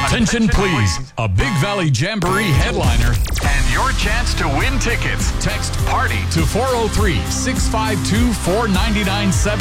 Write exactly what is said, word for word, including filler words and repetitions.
Attention, please. A Big Valley Jamboree headliner And your chance to win tickets. text Party to four oh three, six five two, four nine nine seven.